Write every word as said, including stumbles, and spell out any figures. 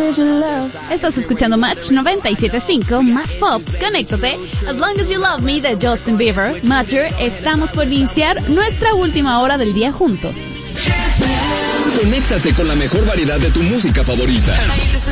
Estás escuchando Match noventa y siete punto cinco, más pop. Conéctate. As Long As You Love Me de Justin Bieber. Matcher, estamos por iniciar nuestra última hora del día juntos. Conéctate con la mejor variedad de tu música favorita.